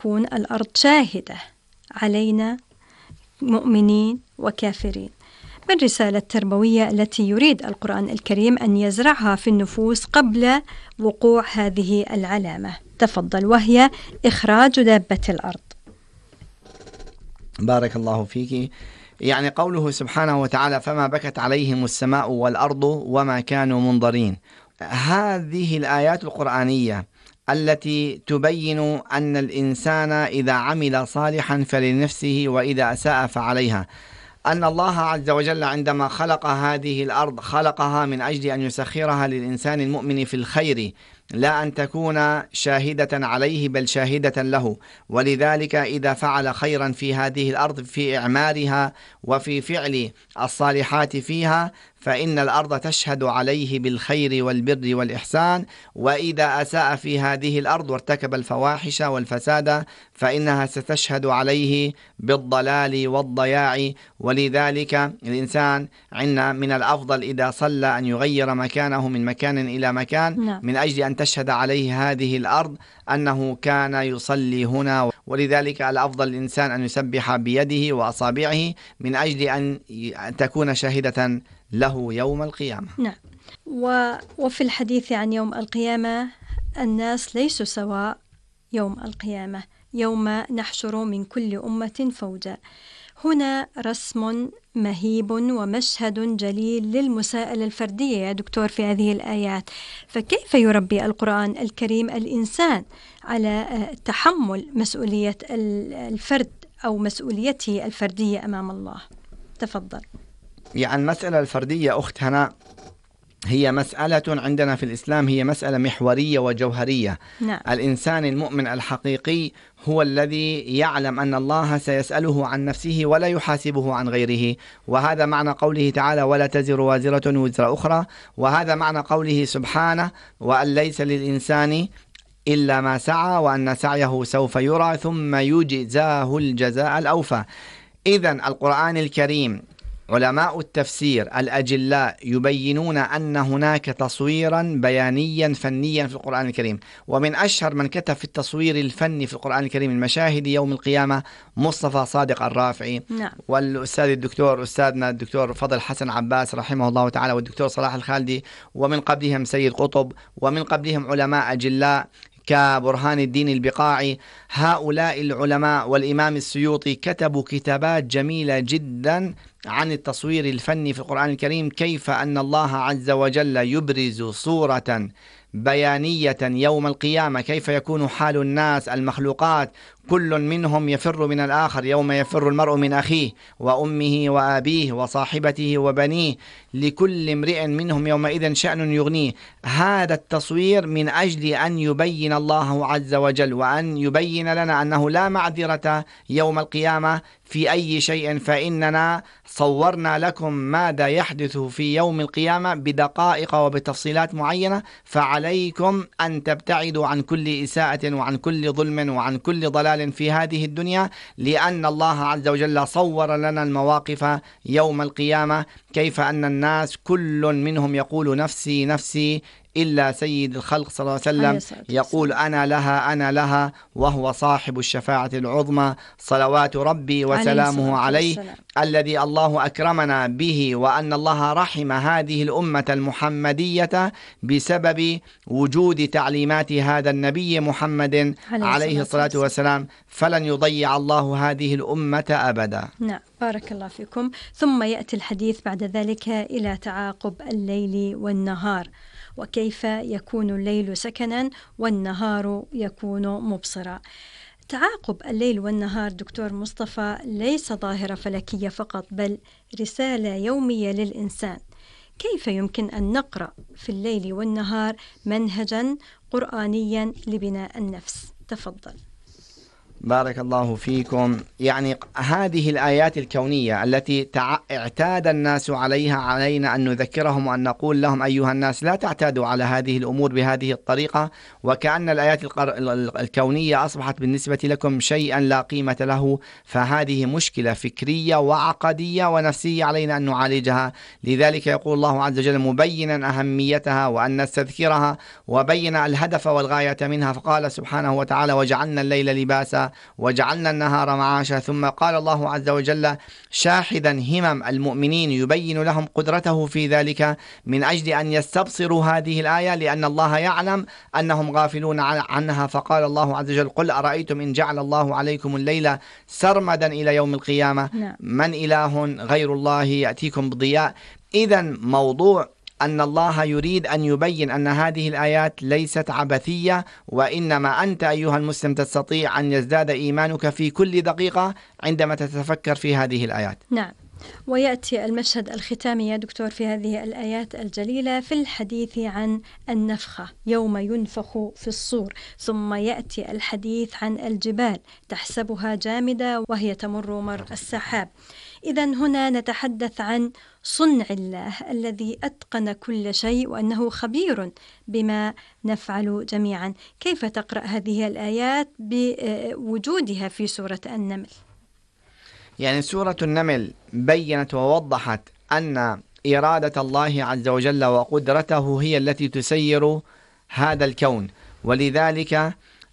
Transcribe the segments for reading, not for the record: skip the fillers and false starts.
تكون الأرض شاهدة علينا مؤمنين وكافرين، بالرسالة التربوية التي يريد القرآن الكريم أن يزرعها في النفوس قبل وقوع هذه العلامة. تفضل، وهي إخراج دابة الأرض. بارك الله فيك. يعني قوله سبحانه وتعالى فما بكت عليهم السماء والأرض وما كانوا منظرين، هذه الآيات القرآنية التي تبين أن الإنسان إذا عمل صالحا فلنفسه وإذا أساء فعليها، أن الله عز وجل عندما خلق هذه الأرض خلقها من أجل أن يسخرها للإنسان المؤمن في الخير، لا أن تكون شاهدة عليه بل شاهدة له. ولذلك إذا فعل خيرا في هذه الأرض في إعمارها وفي فعل الصالحات فيها فإن الأرض تشهد عليه بالخير والبر والإحسان، وإذا أساء في هذه الأرض وارتكب الفواحش والفساد فإنها ستشهد عليه بالضلال والضياع. ولذلك الإنسان عندنا من الأفضل إذا صلى أن يغير مكانه من مكان إلى مكان من أجل أن تشهد عليه هذه الأرض أنه كان يصلي هنا. ولذلك الأفضل الإنسان أن يسبح بيده وأصابعه من أجل أن تكون شاهدة له يوم القيامة. نعم. وفي الحديث عن يوم القيامة الناس ليسوا سواء يوم القيامة، يوم نحشر من كل أمة فوجا. هنا رسم مهيب ومشهد جليل للمساءلة الفردية يا دكتور في هذه الآيات. فكيف يربي القرآن الكريم الإنسان على تحمل مسؤولية الفرد أو مسؤوليته الفردية أمام الله؟ تفضل. يعني المسألة الفردية أخت هنا هي مسألة عندنا في الإسلام، هي مسألة محورية وجوهرية. نعم. الإنسان المؤمن الحقيقي هو الذي يعلم أن الله سيسأله عن نفسه ولا يحاسبه عن غيره، وهذا معنى قوله تعالى ولا تزر وازرة وزر أخرى، وهذا معنى قوله سبحانه وأن ليس للإنسان إلا ما سعى وأن سعيه سوف يرى ثم يجزاه الجزاء الأوفى. إذن القرآن الكريم علماء التفسير الأجلاء يبينون أن هناك تصويرا بيانيا فنيا في القرآن الكريم، ومن أشهر من كتب في التصوير الفني في القرآن الكريم المشاهد يوم القيامة مصطفى صادق الرافعي. نعم. والأستاذ الدكتور أستاذنا الدكتور فضل حسن عباس رحمه الله تعالى، والدكتور صلاح الخالدي، ومن قبلهم سيد قطب، ومن قبلهم علماء أجلاء كبرهان الدين البقاعي. هؤلاء العلماء والإمام السيوطي كتبوا كتابات جميلة جدا عن التصوير الفني في القرآن الكريم، كيف أن الله عز وجل يبرز صورة بيانية يوم القيامة، كيف يكون حال الناس المخلوقات كل منهم يفر من الآخر، يوم يفر المرء من أخيه وأمه وأبيه وصاحبته وبنيه لكل امرئ منهم يومئذ شأن يغنيه. هذا التصوير من أجل أن يبين الله عز وجل وأن يبين لنا أنه لا معذرة يوم القيامة في أي شيء، فإننا صورنا لكم ماذا يحدث في يوم القيامة بدقائق وبتفصيلات معينة، فعليكم أن تبتعدوا عن كل إساءة وعن كل ظلم وعن كل ضلال في هذه الدنيا، لأن الله عز وجل صور لنا المواقف يوم القيامة، كيف أن الناس كل منهم يقول نفسي نفسي إلا سيد الخلق صلى الله عليه وسلم يقول أنا لها أنا لها، وهو صاحب الشفاعة العظمى صلوات ربي وسلامه عليه الذي الله أكرمنا به، وأن الله رحم هذه الأمة المحمدية بسبب وجود تعليمات هذا النبي محمد عليه الصلاة والسلام، فلن يضيع الله هذه الأمة أبدا. نعم، بارك الله فيكم. ثم يأتي الحديث بعد ذلك إلى تعاقب الليل والنهار، وكيف يكون الليل سكنا والنهار يكون مبصرا. تعاقب الليل والنهار دكتور مصطفى ليس ظاهرة فلكية فقط، بل رسالة يومية للإنسان. كيف يمكن أن نقرأ في الليل والنهار منهجا قرآنيا لبناء النفس؟ تفضل. بارك الله فيكم. يعني هذه الآيات الكونية التي اعتاد الناس عليها، علينا أن نذكرهم وأن نقول لهم أيها الناس لا تعتادوا على هذه الأمور بهذه الطريقة، وكأن الآيات الكونية أصبحت بالنسبة لكم شيئا لا قيمة له، فهذه مشكلة فكرية وعقدية ونفسية علينا أن نعالجها. لذلك يقول الله عز وجل مبينا أهميتها وأن نستذكرها، وبين الهدف والغاية منها، فقال سبحانه وتعالى وجعلنا الليل لباسا وجعلنا النهار معاشا. ثم قال الله عز وجل شاحذا همم المؤمنين يبين لهم قدرته في ذلك من أجل أن يستبصروا هذه الآية، لأن الله يعلم أنهم غافلون عنها. فقال الله عز وجل قل أرأيتم إن جعل الله عليكم الليل سرمدا إلى يوم القيامة من إله غير الله يأتيكم بضياء. إذن موضوع أن الله يريد أن يبين أن هذه الآيات ليست عبثية، وإنما أنت أيها المسلم تستطيع أن يزداد إيمانك في كل دقيقة عندما تتفكر في هذه الآيات. نعم. ويأتي المشهد الختامي يا دكتور في هذه الآيات الجليلة في الحديث عن النفخة يوم ينفخ في الصور، ثم يأتي الحديث عن الجبال تحسبها جامدة وهي تمر مر السحاب. إذن هنا نتحدث عن صنع الله الذي أتقن كل شيء وأنه خبير بما نفعل جميعا. كيف تقرأ هذه الآيات بوجودها في سورة النمل؟ يعني سورة النمل بيّنت ووضحت أن إرادة الله عز وجل وقدرته هي التي تسير هذا الكون، ولذلك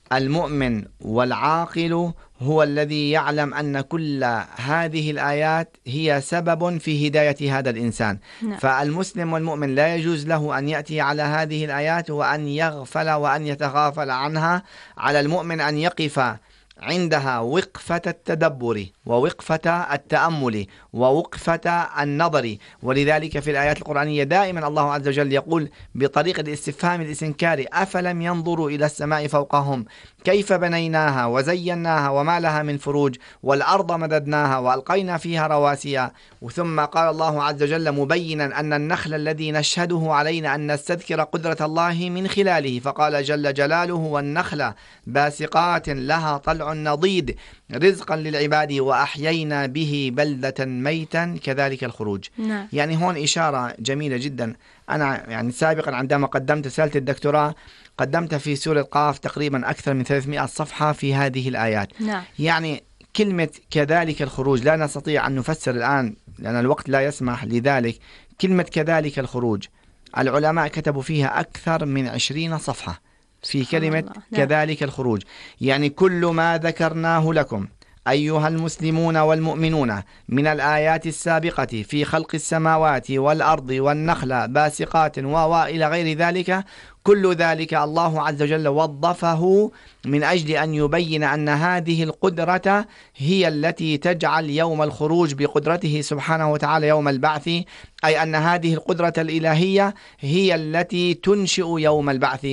المؤمن والعاقل هو الذي يعلم أن كل هذه الآيات هي سبب في هداية هذا الإنسان. فالمسلم والمؤمن لا يجوز له أن يأتي على هذه الآيات وأن يغفل وأن يتغافل عنها. على المؤمن أن يقف عندها وقفة التدبر ووقفة التأمل ووقفة النظر. ولذلك في الآيات القرآنية دائما الله عز وجل يقول بطريقة الاستفهام الإنكاري أفلم ينظروا إلى السماء فوقهم كيف بنيناها وزيناها وما لها من فروج والأرض مددناها وألقينا فيها رواسي. ثم قال الله عز وجل مبينا أن النخل الذي نشهده علينا أن نستذكر قدرة الله من خلاله، فقال جل جلاله والنخل باسقات لها طلع نضيد رزقا للعباد وأحيينا به بلدة ميتا كذلك الخروج. يعني هون إشارة جميلة جدا. أنا يعني سابقا عندما قدمت رسالة الدكتوراه قدمت في سورة قاف تقريبا أكثر من 300 صفحة في هذه الآيات. يعني كلمة كذلك الخروج لا نستطيع أن نفسر الآن لأن الوقت لا يسمح لذلك. كلمة كذلك الخروج العلماء كتبوا فيها أكثر من 20 صفحة في كلمة كذلك الخروج. يعني كل ما ذكرناه لكم أيها المسلمون والمؤمنون من الآيات السابقة في خلق السماوات والأرض والنخل باسقات وإلى غير ذلك، كل ذلك الله عز وجل وظفه من أجل أن يبين أن هذه القدرة هي التي تجعل يوم الخروج بقدرته سبحانه وتعالى يوم البعث، أي أن هذه القدرة الإلهية هي التي تنشئ يوم البعث.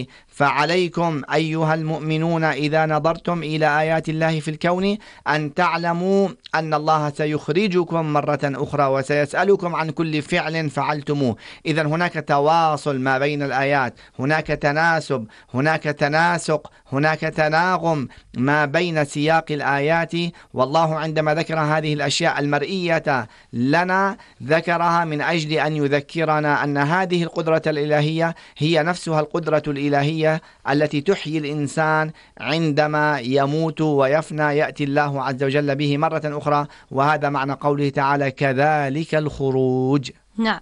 فعليكم أيها المؤمنون إذا نظرتم إلى آيات الله في الكون أن تعلموا أن الله سيخرجكم مرة أخرى وسيسألكم عن كل فعل فعلتموه. إذن هناك تواصل ما بين الآيات، هناك تناسب، هناك تناسق، هناك تناغم ما بين سياق الآيات. والله عندما ذكر هذه الأشياء المرئية لنا ذكرها من أجل أن يذكرنا أن هذه القدرة الإلهية هي نفسها القدرة الإلهية التي تحيي الإنسان عندما يموت ويفنى، يأتي الله عز وجل به مرة أخرى. وهذا معنى قوله تعالى كذلك الخروج. نعم.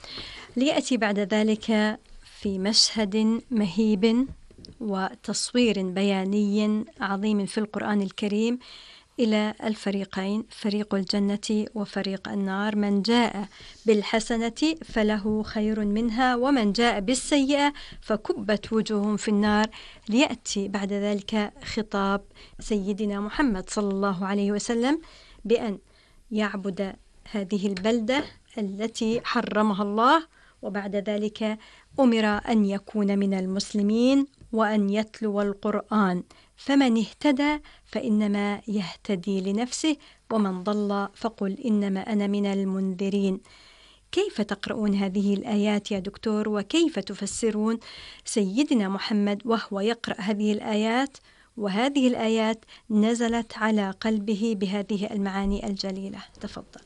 ليأتي بعد ذلك في مشهد مهيب وتصوير بياني عظيم في القرآن الكريم إلى الفريقين، فريق الجنة وفريق النار. من جاء بالحسنة فله خير منها ومن جاء بالسيئة فكبت وجوههم في النار. ليأتي بعد ذلك خطاب سيدنا محمد صلى الله عليه وسلم بأن يعبد هذه البلدة التي حرمها الله، وبعد ذلك أمر أن يكون من المسلمين وأن يتلو القرآن، فمن اهتدى فإنما يهتدي لنفسه ومن ضل فقل إنما أنا من المنذرين. كيف تقرؤون هذه الآيات يا دكتور، وكيف تفسرون سيدنا محمد وهو يقرأ هذه الآيات وهذه الآيات نزلت على قلبه بهذه المعاني الجليلة؟ تفضل.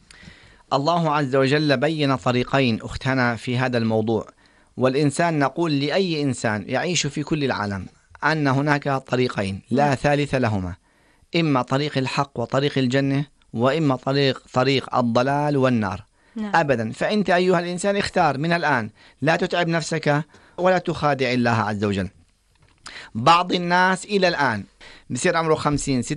الله عز وجل بين طريقين أختنا في هذا الموضوع، والإنسان نقول لأي إنسان يعيش في كل العالم أن هناك طريقين لا ثالث لهما، إما طريق الحق وطريق الجنة، وإما طريق الضلال والنار. أبدا. فأنت أيها الإنسان اختار من الآن، لا تتعب نفسك ولا تخادع الله عز وجل. بعض الناس إلى الآن بصير عمره 50